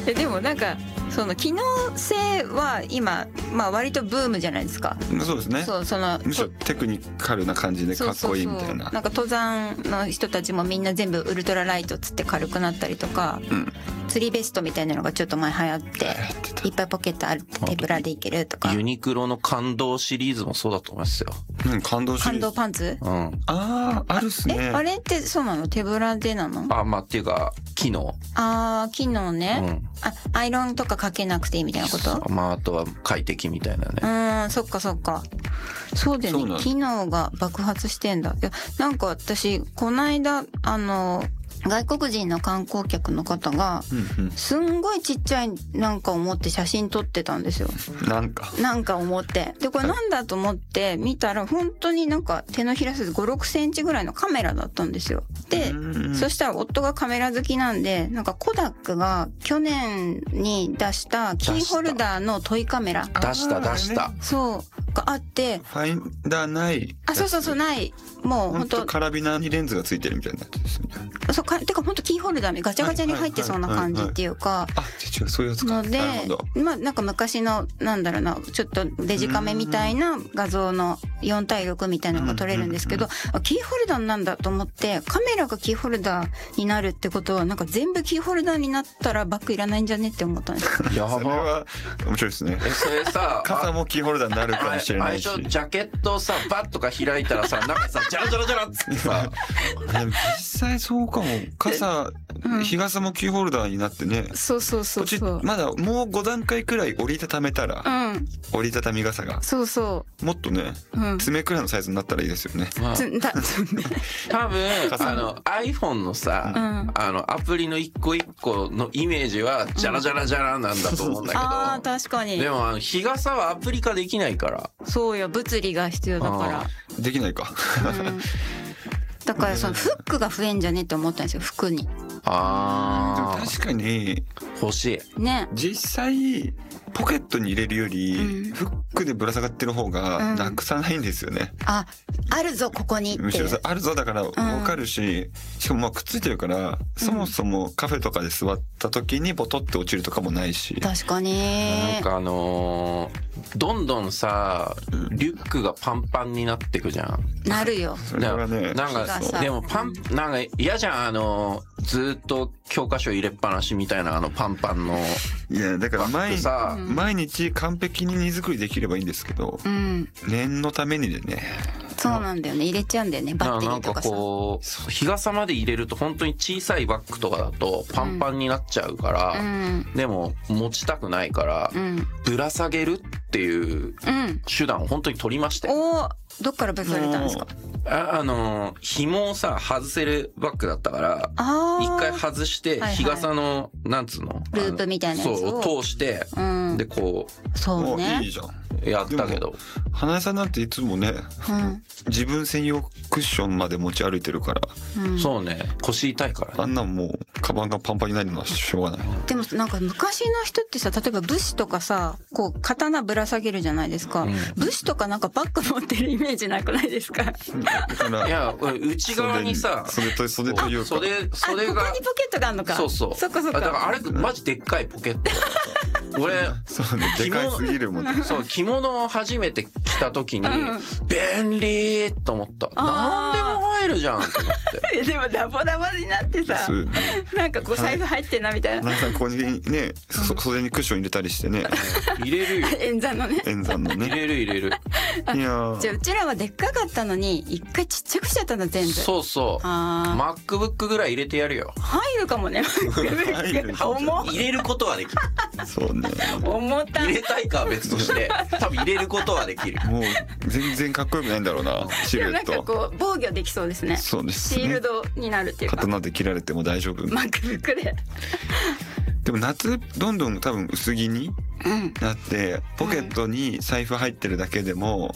でもなんかその機能性は今、まあ、割とブームじゃないですか。 そうですね。 そうそのむしろテクニカルな感じでかっこいいみたいな。 そうそうそう、なんか登山の人たちもみんな全部ウルトラライトつって軽くなったりとか、うん、釣りベストみたいなのがちょっと前流行っていっぱいポケットあるって手ぶらでいけるとか。 ユニクロの感動シリーズもそうだと思いますよ。 うん、感動シリーズ。 感動パンツ？ うん。 ああ、あるっすね。 あれってそうなの？手ぶらでなの？ まあっていうか機能。 機能ね。うん、アイロンとかかけなくていいみたいなこと？ まああとは快適みたいなね。 そっかそっか。そうだよね。機能が爆発してんだ。いや、なんか私この間外国人の観光客の方がすんごいちっちゃいなんかを持って写真撮ってたんですよ。なんか思って、でこれなんだと思って見たら本当になんか手のひらサイズ5、6センチぐらいのカメラだったんですよ。でそしたら夫がカメラ好きなんで、なんかコダックが去年に出したキーホルダーのトイカメラ出したそうがあって、 ファインダーない。 そうない、もう本当カラビナにレンズがついてるみたいなやつですね。 てか本当キーホルダーにガチャガチャに入ってそうな感じっていうか、 違う、そういうやつか。 ので、まあなんか昔のなんだろうな、ちょっとデジカメみたいな画像の4対6みたいなのが撮れるんですけど、キーホルダーなんだと思って、カメラがキーホルダーになるってことはなんか全部キーホルダーになったらバッグいらないんじゃねって思ったんですよ。 それは面白いですね。 それさ、 傘もキーホルダーになるかもしれないし、 ジャケットをさバッとか開いたらさ、なんかさジャラジャラジャラっつってさでも実際そうかも。日傘もキーホルダーになってね。 そうまだもう5段階くらい折りたためたら、折りたたみ傘がもっとね、爪くらいのサイズになったらいいですよね。 多分iPhone のさ、アプリの一個一個のイメージはジャラジャラジャラなんだと思うんだけど、 確かに。 でも日傘はアプリ化できないから。 そうよ、物理が必要だから。 できないか。 だからそのフックが増えんじゃねって思ったんですよ、服に。 でも確かに欲しいね。 実際ポケットに入れるより、フックでぶら下がってる方がなくさないんですよね。 あるぞここにって。 むしろあるぞだから分かるし、しかもまあくっついてるから、そもそもカフェとかで座った時にボトって落ちるとかもないし。 確かに。 なんかどんどんさリュックがパンパンになってくじゃん。 なるよ。 それはね。 なんかでもなんか嫌じゃん、ずっと教科書入れっぱなしみたいなパンパンの。 いやだから毎日完璧に荷造りできればいいんですけど、念のためにでね。 そうなんだよね、入れちゃうんだよね、バッテリーとかさ。 なんかこう日傘まで入れると本当に小さいバッグとかだとパンパンになっちゃうから、でも持ちたくないから、ぶら下げるっていう手段を本当に取りまして。 どっからぶら下げたんですか？ 紐をさ外せるバッグだったから一回外して日傘のなんつうのループみたいなやつを通して、でこうそうね、 いいじゃん。 やったけど花江さんなんていつもね、自分専用クッションまで持ち歩いてるから、 そうね、腰痛いからね。 あんなんもうカバンがパンパンになるのはしょうがない。 でもなんか昔の人ってさ、例えば武士とかさ、こう刀ぶら下げるじゃないですか、武士とかなんかバッグ持ってるイメージなくないですか？ いや内側にさ袖というか袖がここにポケットがあるのか。 そうそっかだからあれマジでっかいポケット俺そうね、でかいすぎるもんね。 そう着物を初めて着た時に便利と思った。何でも入るじゃんと思って。 でもダボダボになってさ、なんかこう財布入ってんなみたいな。 なんかここにね、袖にクッション入れたりしてね。 入れるよ。 演算のね。 入れる。 いやじゃあうちらはでっかかったのに一回ちっちゃくしちゃったんだ全部。 そう。MacBook ぐらい入れてやるよ。 入るかもね。 入れることはできる。 そうね。 重たい。 入れたいかは別として多分入れることはできる。 もう全然かっこよくないんだろうな、シルエット。 なんかこう防御できそうですね。 そうですね。 シールドになるっていうか。 刀で切られても大丈夫。 MacBook で。 でも夏どんどん多分薄着になって、ポケットに財布入ってるだけでも